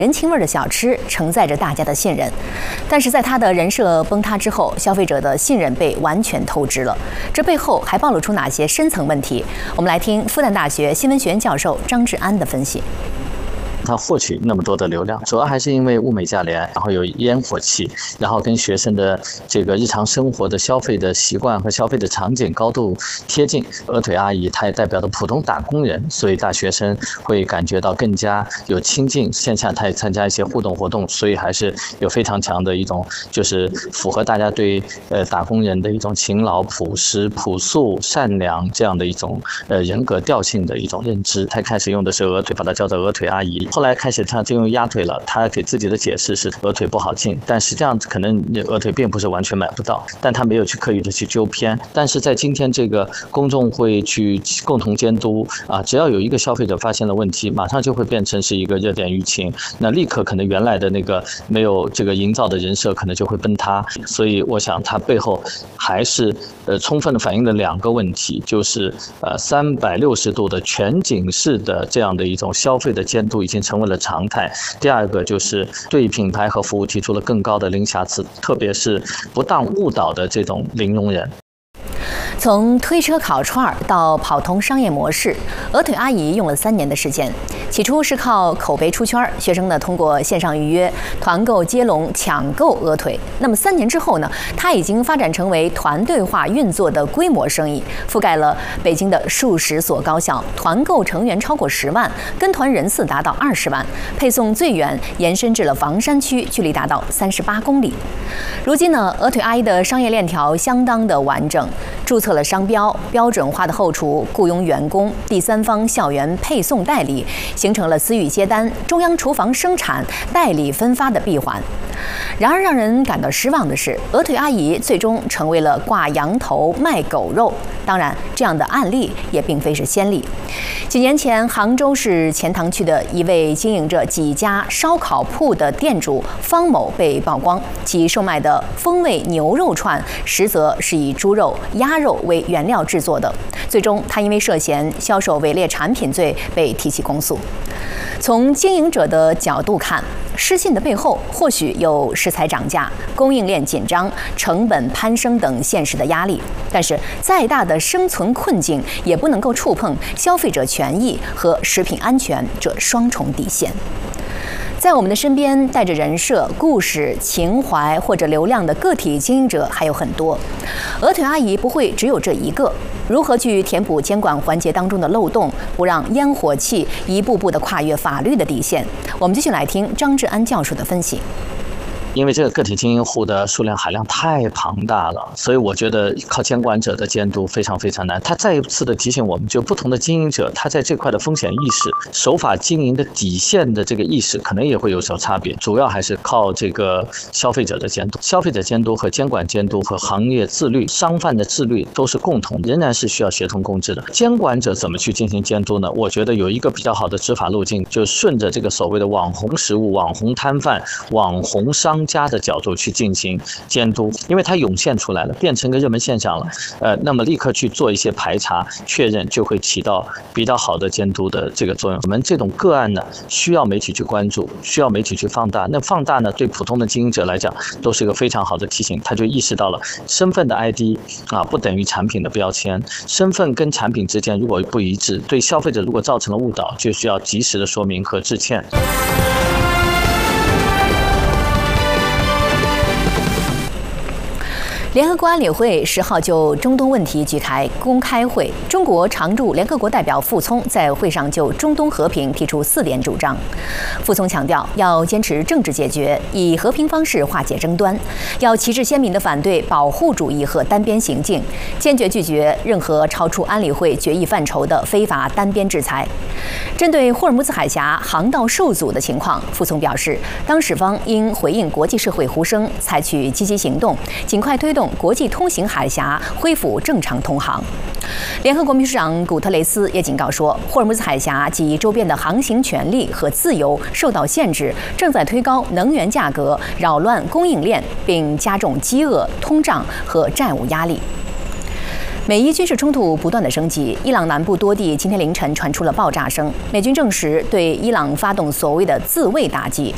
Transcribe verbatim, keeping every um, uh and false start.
人情味的小吃承载着大家的信任，但是在他的人设崩塌之后，消费者的信任被完全透支了。这背后还暴露出哪些深层问题？我们来听复旦大学新闻学院教授张志安的分析。 他获取那么多的流量，主要还是因为物美价廉，然后有烟火气，然后跟学生的这个日常生活的消费的习惯和消费的场景高度贴近。鹅腿阿姨她也代表的普通打工人，所以大学生会感觉到更加有亲近。线下她也参加一些互动活动，所以还是有非常强的一种，就是符合大家对呃打工人的一种勤劳、朴实、朴素、善良这样的一种呃人格调性的一种认知。她开始用的是鹅腿，把它叫做鹅腿阿姨。 后来开始，他就用鸭腿了。他给自己的解释是鹅腿不好进，但实际上可能鹅腿并不是完全买不到，但他没有去刻意的去纠偏。但是在今天这个公众会去共同监督啊，只要有一个消费者发现了问题，马上就会变成是一个热点舆情，那立刻可能原来的那个没有这个营造的人设可能就会崩塌。所以我想，它背后还是呃充分的反映了两个问题，就是呃三百六十度的全景式的这样的一种消费的监督已经 成为了常态。第二个就是对品牌和服务提出了更高的零瑕疵，特别是不当误导的这种零容忍。 从推车烤串到跑通商业模式，鹅腿阿姨用了三年的时间。起初是靠口碑出圈，学生呢通过线上预约、团购接龙抢购鹅腿。那么三年之后呢，它已经发展成为团队化运作的规模生意，覆盖了北京的数十所高校，团购成员超过十万，跟团人次达到二十万，配送最远延伸至了房山区，距离达到三十八公里。如今呢，鹅腿阿姨的商业链条相当的完整。 注册了商标，标准化的后厨，雇佣员工，第三方校园配送代理，形成了私域接单、中央厨房生产、代理分发的闭环。然而，让人感到失望的是，鹅腿阿姨最终成为了挂羊头卖狗肉。当然，这样的案例也并非是先例。几年前，杭州市钱塘区的一位经营着几家烧烤铺的店主方某被曝光，其售卖的风味牛肉串，实则是以猪肉、鸭肉 为原料制作的，最终他因为涉嫌销售伪劣产品罪被提起公诉。从经营者的角度看，失信的背后或许有食材涨价、供应链紧张、成本攀升等现实的压力，但是再大的生存困境也不能够触碰消费者权益和食品安全这双重底线。 在我们的身边，带着人设、故事、情怀或者流量的个体经营者还有很多。鹅腿阿姨不会只有这一个。如何去填补监管环节当中的漏洞，不让烟火气一步步的跨越法律的底线？我们继续来听张志安教授的分析。 因为这个个体经营户的数量海量太庞大了，所以我觉得靠监管者的监督非常非常难。他再一次的提醒我们，就不同的经营者，他在这块的风险意识、守法经营的底线的这个意识，可能也会有所差别。主要还是靠这个消费者的监督、消费者监督和监管监督和行业自律、商贩的自律都是共同，仍然是需要协同共治的。监管者怎么去进行监督呢？我觉得有一个比较好的执法路径，就顺着这个所谓的网红食物、网红摊贩、网红商 家的角度去进行监督，因为它涌现出来了，变成个热门现象了。呃，那么立刻去做一些排查确认，就会起到比较好的监督的这个作用。我们这种个案呢，需要媒体去关注，需要媒体去放大。那放大呢，对普通的经营者来讲，都是一个非常好的提醒。他就意识到了身份的 I D 啊，不等于产品的标签。身份跟产品之间如果不一致，对消费者如果造成了误导，就需要及时的说明和致歉。 联合国安理会十号就中东问题举开公开会，中国常驻联合国代表傅聪在会上就中东和平提出四点主张。傅聪强调，要坚持政治解决，以和平方式化解争端，要旗帜鲜明地反对保护主义和单边行径，坚决拒绝任何超出安理会决议范畴的非法单边制裁。针对霍尔木兹海峡航道受阻的情况，傅聪表示，当事方应回应国际社会呼声，采取积极行动，尽快推动 国际通行海峡恢复正常通航。联合国秘书长古特雷斯也警告说，霍尔木兹海峡及周边的航行权利和自由受到限制，正在推高能源价格，扰乱供应链，并加重饥饿、通胀和债务压力。美伊军事冲突不断的升级，伊朗南部多地今天凌晨传出了爆炸声。美军证实对伊朗发动所谓的自卫打击，